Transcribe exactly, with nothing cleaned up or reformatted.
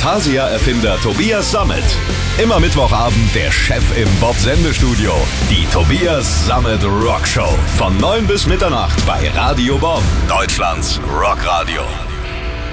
Acacia-Erfinder Tobias Sammet. Immer Mittwochabend der Chef im Bob-Sendestudio. Die Tobias Sammet Rock Show. Von neun bis Mitternacht bei Radio Bob. Deutschlands Rockradio.